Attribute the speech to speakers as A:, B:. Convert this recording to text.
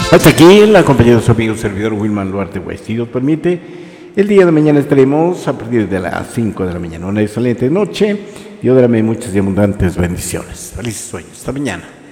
A: Hasta aquí la compañía de su amigo servidor Wilman Duarte Weiss. Si Dios permite, el día de mañana estaremos a partir de las 5 de la mañana. Una excelente noche. Dios dame muchas y abundantes bendiciones. Felices sueños. Hasta mañana.